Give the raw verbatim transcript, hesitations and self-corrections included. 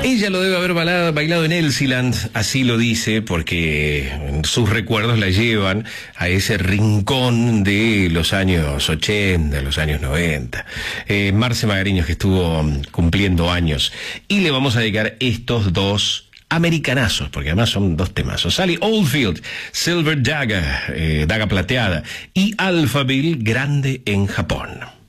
Ella lo debe haber bailado, bailado en Elsiland, así lo dice, porque sus recuerdos la llevan a ese rincón de los años ochenta, los años noventa. Eh, Marce Magariños, que estuvo cumpliendo años. Y le vamos a dedicar estos dos americanazos, porque además son dos temazos. Sally Oldfield, Silver Daga, eh, daga plateada, y Alphaville, grande en Japón.